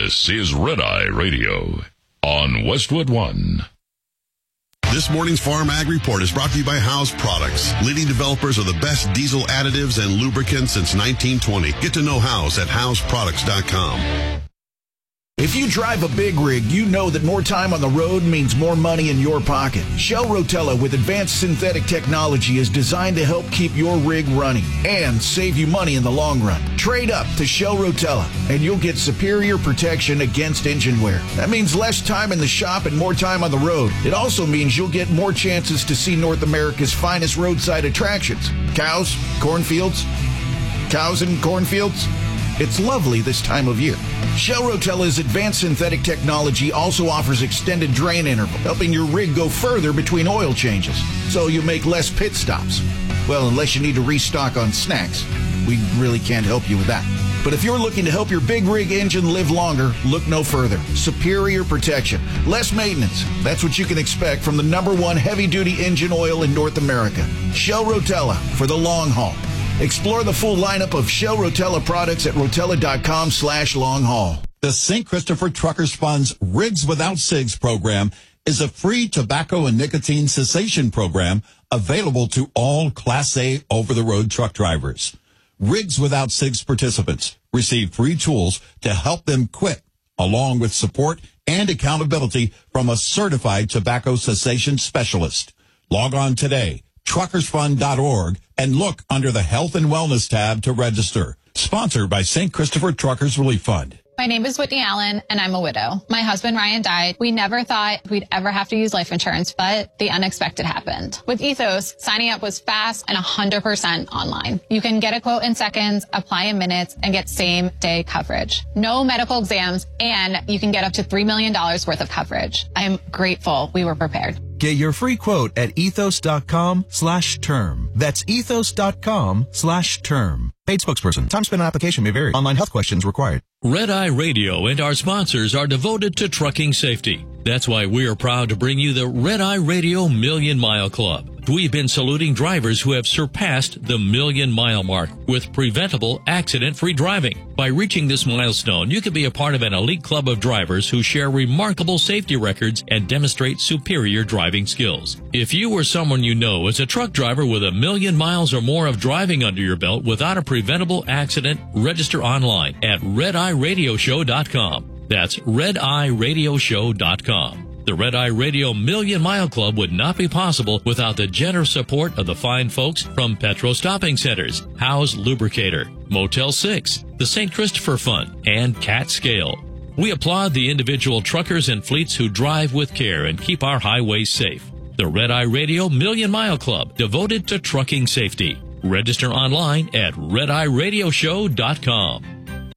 This is Red Eye Radio on Westwood One. This morning's Farm Ag Report is brought to you by House Products, leading developers of the best diesel additives and lubricants since 1920. Get to know House at houseproducts.com. If you drive a big rig, you know that more time on the road means more money in your pocket. Shell Rotella with advanced synthetic technology is designed to help keep your rig running and save you money in the long run. Trade up to Shell Rotella and you'll get superior protection against engine wear. That means less time in the shop and more time on the road. It also means you'll get more chances to see North America's finest roadside attractions. Cows, cornfields, cows and cornfields. It's lovely this time of year. Shell Rotella's advanced synthetic technology also offers extended drain interval, helping your rig go further between oil changes, so you make less pit stops. Well, unless you need to restock on snacks. We really can't help you with that. But if you're looking to help your big rig engine live longer, look no further. Superior protection, less maintenance. That's what you can expect from the #1 heavy-duty engine oil in North America. Shell Rotella for the long haul. Explore the full lineup of Shell Rotella products at rotella.com/long-haul. The St. Christopher Truckers Fund's Rigs Without Cigs program is a free tobacco and nicotine cessation program available to all Class A over-the-road truck drivers. Rigs Without Cigs participants receive free tools to help them quit, along with support and accountability from a certified tobacco cessation specialist. Log on today, truckersfund.org, and look under the Health and Wellness tab to register. Sponsored by St. Christopher Truckers Relief Fund. My name is Whitney Allen, and I'm a widow. My husband, Ryan, died. We never thought we'd ever have to use life insurance, but the unexpected happened. With Ethos, signing up was fast and 100% online. You can get a quote in seconds, apply in minutes, and get same-day coverage. No medical exams, and you can get up to $3 million worth of coverage. I'm grateful we were prepared. Get your free quote at ethos.com/term. That's ethos.com/term. Paid spokesperson. Time spent on application may vary. Online health questions required. Red Eye Radio and our sponsors are devoted to trucking safety. That's why we are proud to bring you the Red Eye Radio Million Mile Club. We've been saluting drivers who have surpassed the 1,000,000-mile mark with preventable, accident-free driving. By reaching this milestone, you can be a part of an elite club of drivers who share remarkable safety records and demonstrate superior driving skills. If you or someone you know is a truck driver with 1,000,000 miles or more of driving under your belt without a preventable accident, register online at redeyeradioshow.com. That's redeyeradioshow.com. The Red Eye Radio Million Mile Club would not be possible without the generous support of the fine folks from Petro Stopping Centers, Howe's Lubricator, Motel 6, the St. Christopher Fund, and Cat Scale. We applaud the individual truckers and fleets who drive with care and keep our highways safe. The Red Eye Radio Million Mile Club, devoted to trucking safety. Register online at redeyeradioshow.com.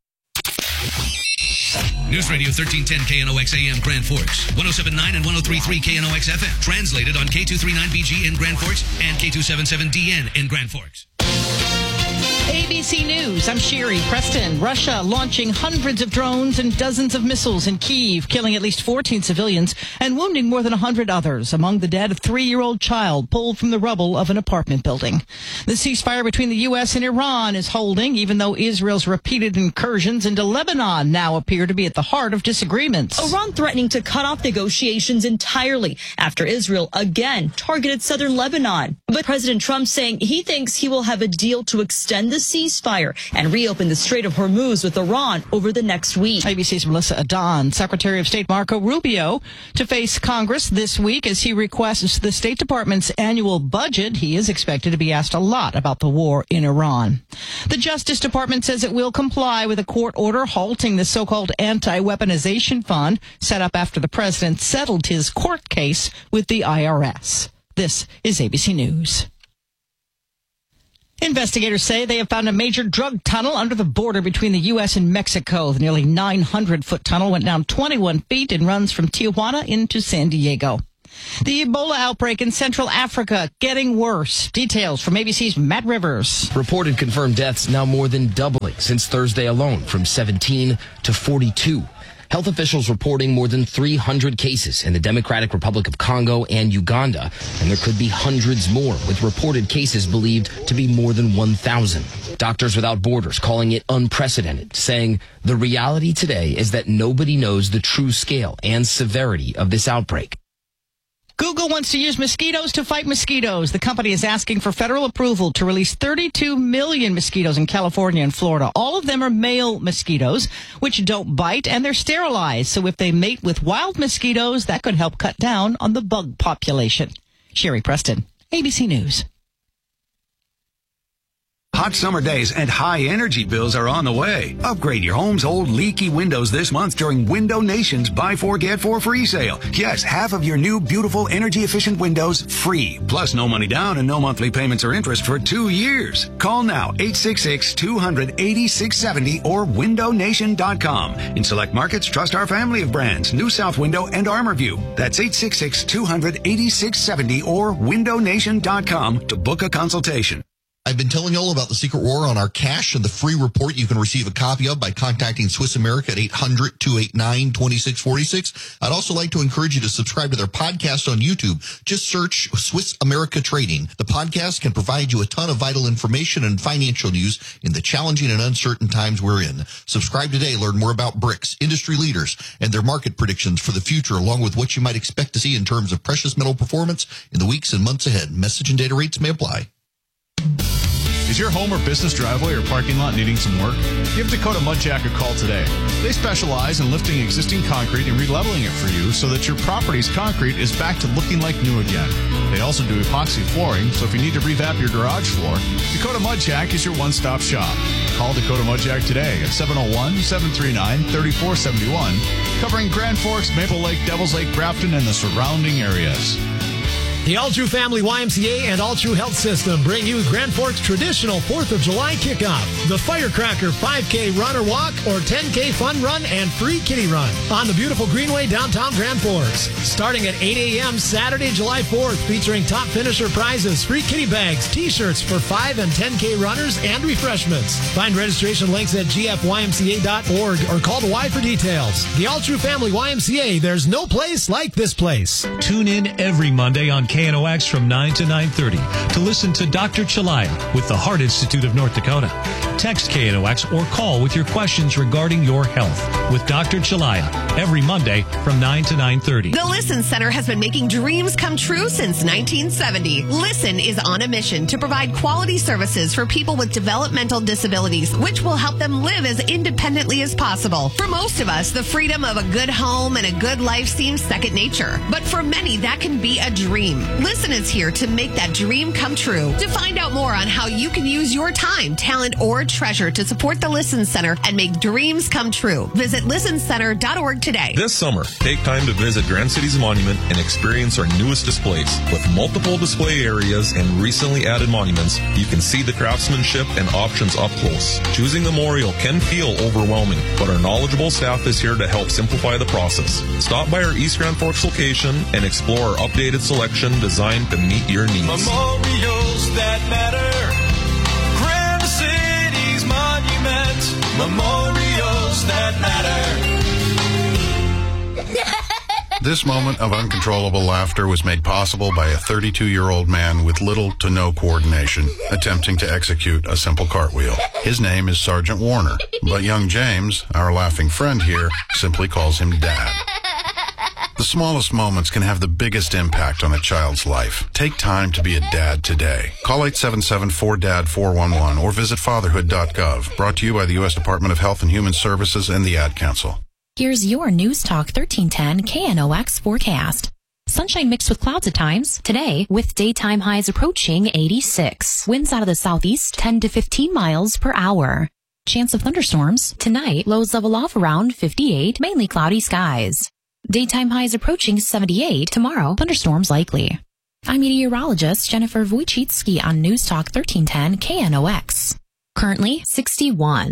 News Radio 1310 KNOX AM Grand Forks, 107.9 and 103.3 KNOX FM. Translated on K239BG in Grand Forks and K277DN in Grand Forks. ABC News, I'm Sherry Preston. Russia launching hundreds of drones and dozens of missiles in Kyiv, killing at least 14 civilians and wounding more than 100 others. Among the dead, a 3-year-old child pulled from the rubble of an apartment building. The ceasefire between the U.S. and Iran is holding, even though Israel's repeated incursions into Lebanon now appear to be at the heart of disagreements. Iran threatening to cut off negotiations entirely after Israel again targeted southern Lebanon. But President Trump saying he thinks he will have a deal to extend the ceasefire and reopen the Strait of Hormuz with Iran over the next week. ABC's Melissa Adon, Secretary of State Marco Rubio, to face Congress this week as he requests the State Department's annual budget. He is expected to be asked a lot about the war in Iran. The Justice Department says it will comply with a court order halting the so-called anti-weaponization fund set up after the president settled his court case with the IRS. This is ABC News. Investigators say they have found a major drug tunnel under the border between the U.S. and Mexico. The nearly 900-foot tunnel went down 21 feet and runs from Tijuana into San Diego. The Ebola outbreak in Central Africa getting worse. Details from ABC's Matt Rivers. Reported confirmed deaths now more than doubling since Thursday alone, from 17 to 42. Health officials reporting more than 300 cases in the Democratic Republic of Congo and Uganda, and there could be hundreds more, with reported cases believed to be more than 1,000. Doctors Without Borders calling it unprecedented, saying the reality today is that nobody knows the true scale and severity of this outbreak. Google wants to use mosquitoes to fight mosquitoes. The company is asking for federal approval to release 32 million mosquitoes in California and Florida. All of them are male mosquitoes, which don't bite, and they're sterilized. So if they mate with wild mosquitoes, that could help cut down on the bug population. Sherry Preston, ABC News. Hot summer days and high energy bills are on the way. Upgrade your home's old leaky windows this month during Window Nation's Buy 4 Get 4 free sale. Yes, half of your new beautiful energy efficient windows free. Plus no money down and no monthly payments or interest for 2 years. Call now 866-200-8670 or windownation.com. In select markets, trust our family of brands, New South Window and ArmorView. That's 866-200-8670 or windownation.com to book a consultation. I've been telling you all about the secret war on our cash and the free report you can receive a copy of by contacting Swiss America at 800-289-2646. I'd also like to encourage you to subscribe to their podcast on YouTube. Just search Swiss America Trading. The podcast can provide you a ton of vital information and financial news in the challenging and uncertain times we're in. Subscribe today. Learn more about BRICS, industry leaders, and their market predictions for the future, along with what you might expect to see in terms of precious metal performance in the weeks and months ahead. Message and data rates may apply. Is your home or business driveway or parking lot needing some work? Give Dakota Mudjack a call today. They specialize in lifting existing concrete and releveling it for you so that your property's concrete is back to looking like new again. They also do epoxy flooring, so if you need to revamp your garage floor, Dakota Mudjack is your one-stop shop. Call Dakota Mudjack today at 701-739-3471, covering Grand Forks, Maple Lake, Devils Lake, Grafton, and the surrounding areas. The All True Family YMCA and All True Health System bring you Grand Forks' traditional 4th of July kickoff, the Firecracker 5K Run or Walk or 10K Fun Run and Free Kitty Run on the beautiful Greenway downtown Grand Forks. Starting at 8 a.m. Saturday, July 4th, featuring top finisher prizes, free kitty bags, t-shirts for 5 and 10K runners, and refreshments. Find registration links at gfymca.org or call the Y for details. The All True Family YMCA, there's no place like this place. Tune in every Monday on KNOX from 9 to 9:30 to listen to Dr. Chalaya with the Heart Institute of North Dakota. Text KNOX or call with your questions regarding your health with Dr. Chalaya every Monday from 9 to 9:30. The Listen Center has been making dreams come true since 1970. Listen is on a mission to provide quality services for people with developmental disabilities, which will help them live as independently as possible. For most of us, the freedom of a good home and a good life seems second nature. But for many, that can be a dream. Listen is here to make that dream come true. To find out more on how you can use your time, talent, or treasure to support the Listen Center and make dreams come true, visit listencenter.org today. This summer, take time to visit Grand Cities Monument and experience our newest displays. With multiple display areas and recently added monuments, you can see the craftsmanship and options up close. Choosing a memorial can feel overwhelming, but our knowledgeable staff is here to help simplify the process. Stop by our East Grand Forks location and explore our updated selection designed to meet your needs. Memorials that matter. Grand Cities Monument. Memorials that matter. This moment of uncontrollable laughter was made possible by a 32-year-old man with little to no coordination attempting to execute a simple cartwheel. His name is Sergeant Warner, but young James, our laughing friend here, simply calls him Dad. The smallest moments can have the biggest impact on a child's life. Take time to be a dad today. Call 877-4DAD-411 or visit fatherhood.gov. Brought to you by the U.S. Department of Health and Human Services and the Ad Council. Here's your News Talk 1310 KNOX forecast. Sunshine mixed with clouds at times. Today, with daytime highs approaching 86. Winds out of the southeast 10 to 15 miles per hour. Chance of thunderstorms. Tonight, lows level off around 58, mainly cloudy skies. Daytime highs approaching 78. Tomorrow, thunderstorms likely. I'm meteorologist Jennifer Wojcicki on News Talk 1310 KNOX. Currently, 61.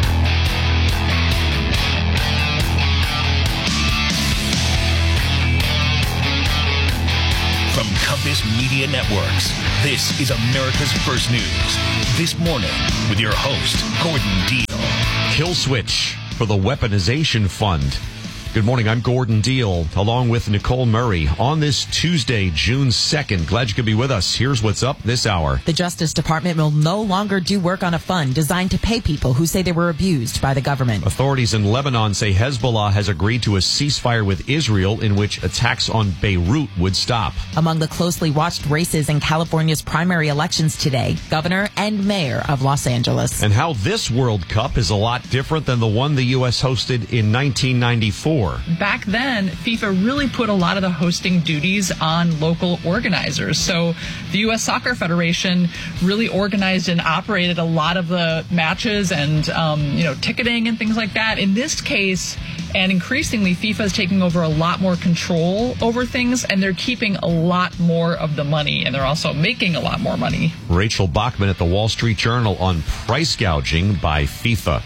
From Compass Media Networks, this is America's First News. This morning, with your host, Gordon Deal. Kill switch for the weaponization fund. Good morning. I'm Gordon Deal, along with Nicole Murray. On this Tuesday, June 2nd, glad you could be with us. Here's what's up this hour. The Justice Department will no longer do work on a fund designed to pay people who say they were abused by the government. Authorities in Lebanon say Hezbollah has agreed to a ceasefire with Israel in which attacks on Beirut would stop. Among the closely watched races in California's primary elections today, governor and mayor of Los Angeles. And how this World Cup is a lot different than the one the U.S. hosted in 1994. Back then, FIFA really put a lot of the hosting duties on local organizers. So the U.S. Soccer Federation really organized and operated a lot of the matches and, ticketing and things like that. In this case, and increasingly, FIFA is taking over a lot more control over things, and they're keeping a lot more of the money, and they're also making a lot more money. Rachel Bachman at the Wall Street Journal on price gouging by FIFA.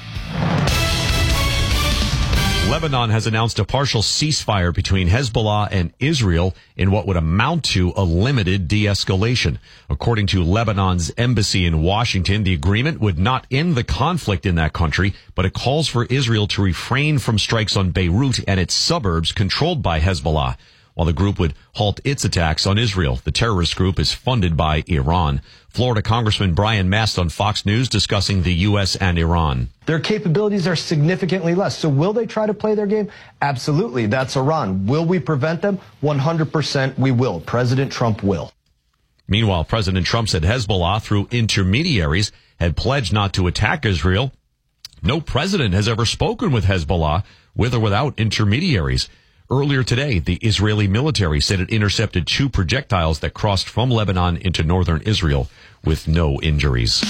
Lebanon has announced a partial ceasefire between Hezbollah and Israel in what would amount to a limited de-escalation. According to Lebanon's embassy in Washington, the agreement would not end the conflict in that country, but it calls for Israel to refrain from strikes on Beirut and its suburbs controlled by Hezbollah, while the group would halt its attacks on Israel. The terrorist group is funded by Iran. Florida Congressman Brian Mast on Fox News discussing the U.S. and Iran. Their capabilities are significantly less. So will they try to play their game? Absolutely. That's Iran. Will we prevent them? 100% we will. President Trump will. Meanwhile, President Trump said Hezbollah, through intermediaries, had pledged not to attack Israel. No president has ever spoken with Hezbollah, with or without intermediaries. Earlier today, the Israeli military said it intercepted 2 projectiles that crossed from Lebanon into northern Israel with no injuries.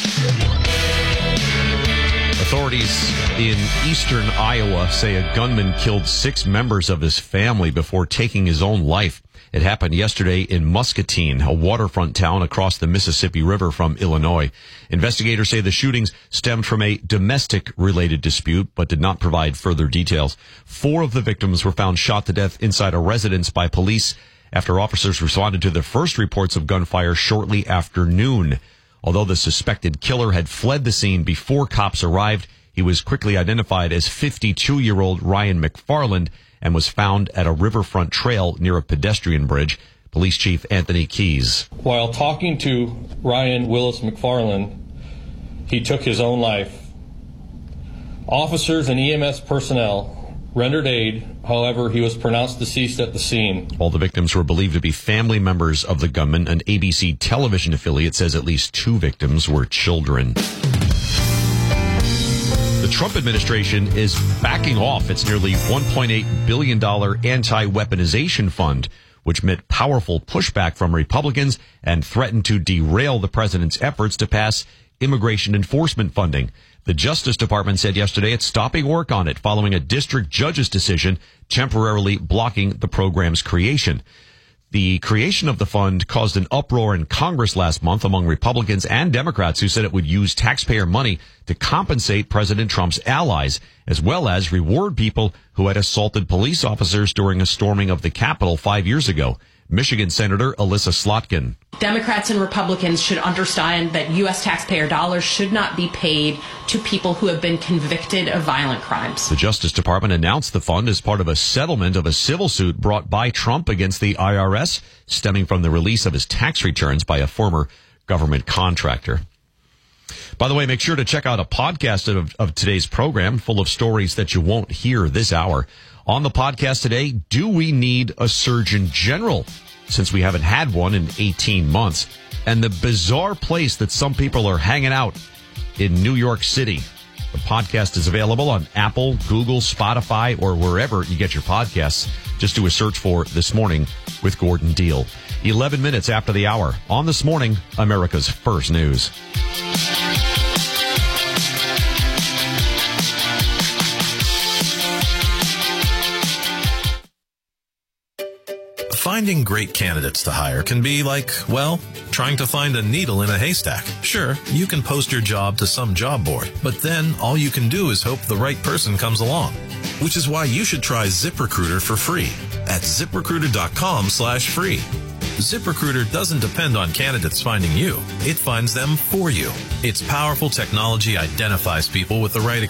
Authorities in eastern Iowa say a gunman killed 6 members of his family before taking his own life. It happened yesterday in Muscatine, a waterfront town across the Mississippi River from Illinois. Investigators say the shootings stemmed from a domestic-related dispute, but did not provide further details. 4 of the victims were found shot to death inside a residence by police after officers responded to the first reports of gunfire shortly after noon. Although the suspected killer had fled the scene before cops arrived, he was quickly identified as 52-year-old Ryan McFarland and was found at a riverfront trail near a pedestrian bridge. Police Chief Anthony Keys. While talking to Ryan Willis McFarland, he took his own life. Officers and EMS personnel rendered aid. However, he was pronounced deceased at the scene. All the victims were believed to be family members of the gunman. An ABC television affiliate says at least 2 victims were children. The Trump administration is backing off its nearly $1.8 billion anti-weaponization fund, which met powerful pushback from Republicans and threatened to derail the president's efforts to pass immigration enforcement funding. The Justice Department said yesterday it's stopping work on it following a district judge's decision temporarily blocking the program's creation. The creation of the fund caused an uproar in Congress last month among Republicans and Democrats who said it would use taxpayer money to compensate President Trump's allies, as well as reward people who had assaulted police officers during a storming of the Capitol 5 years ago. Michigan Senator Alyssa Slotkin. Democrats and Republicans should understand that U.S. taxpayer dollars should not be paid to people who have been convicted of violent crimes. The Justice Department announced the fund as part of a settlement of a civil suit brought by Trump against the IRS, stemming from the release of his tax returns by a former government contractor. By the way, make sure to check out a podcast of today's program full of stories that you won't hear this hour. On the podcast today, do we need a Surgeon General, since we haven't had one in 18 months, and the bizarre place that some people are hanging out in New York City. The podcast is available on Apple, Google, Spotify, or wherever you get your podcasts. Just do a search for This Morning with Gordon Deal. 11 minutes after the hour on This Morning, America's First News. Finding great candidates to hire can be like, well, trying to find a needle in a haystack. Sure, you can post your job to some job board, but then all you can do is hope the right person comes along. Which is why you should try ZipRecruiter for free at ZipRecruiter.com/free. ZipRecruiter doesn't depend on candidates finding you. It finds them for you. Its powerful technology identifies people with the right